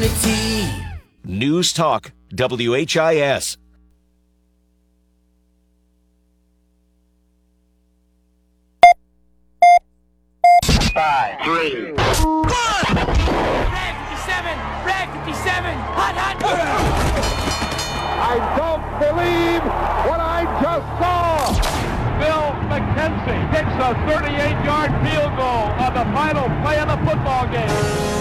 opportunity. News Talk, WHIS. 5, 3. Rag 57, Rag 57, hot, hot. I don't believe what I just saw. Bill McKenzie kicks a 38-yard field goal on the final play of the football game.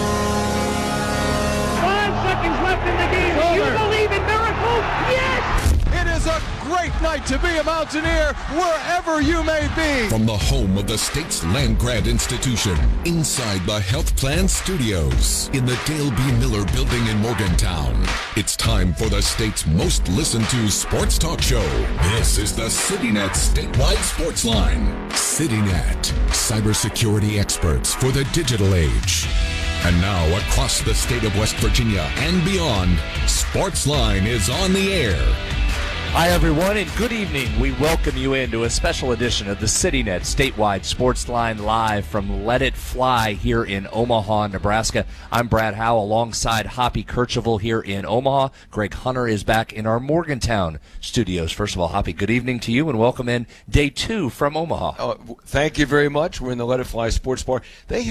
5 seconds left in the game. Do you believe in miracles? Yes! It is a great night to be a Mountaineer wherever you may be. From the home of the state's land-grant institution, inside the Health Plan Studios, in the Dale B. Miller Building in Morgantown, it's time for the state's most listened-to sports talk show. This is the CityNet Statewide Sports Line. CityNet, cybersecurity experts for the digital age. And now, across the state of West Virginia and beyond, Sportsline is on the air. Hi, everyone, and good evening. We welcome you into a special edition of the CityNet Statewide Sports Line live from Let It Fly here in Omaha, Nebraska. I'm Brad Howe alongside Hoppy Kercheval here in Omaha. Greg Hunter is back in our Morgantown studios. First of all, Hoppy, good evening to you and welcome in day 2 from Omaha. Thank you very much. We're in the Let It Fly Sports Bar. They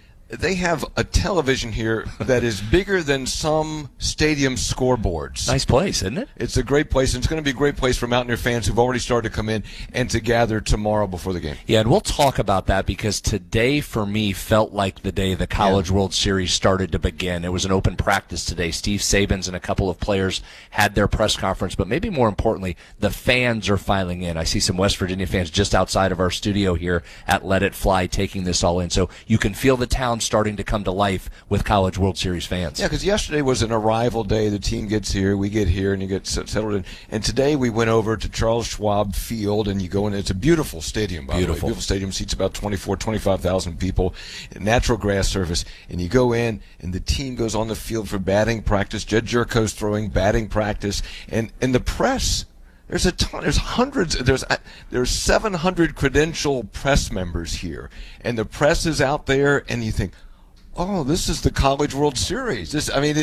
have a television here that is bigger than some stadium scoreboards. Nice place, isn't it? It's a great place, and it's going to be a great place for Mountaineer fans who've already started to come in and to gather tomorrow before the game. Yeah, and we'll talk about that because today for me felt like the day the College World Series started to begin. It was an open practice today. Steve Sabins and a couple of players had their press conference, but maybe more importantly, the fans are filing in. I see some West Virginia fans just outside of our studio here at Let It Fly taking this all in. So you can feel the town starting to come to life with College World Series fans. Yeah, because yesterday was an arrival day. The team gets here, we get here, and you get settled in. And today we went over to Charles Schwab Field, and you go in. It's a beautiful stadium, by the way. Beautiful stadium, seats about 25,000 people. Natural grass surface. And you go in, and the team goes on the field for batting practice. Jed Jerko's throwing batting practice. And the press... There's a ton. There's hundreds. There's 700 credential press members here, and the press is out there. And you think, oh, this is the College World Series.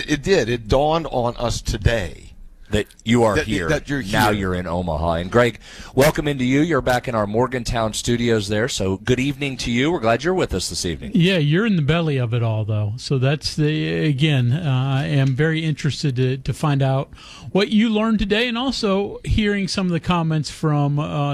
It dawned on us today that you are here. That you're here. Now you're in Omaha. And Greg, welcome into you. You're back in our Morgantown studios there. So good evening to you. We're glad you're with us this evening. Yeah, you're in the belly of it all, though. So that's I am very interested to find out what you learned today, and also hearing some of the comments from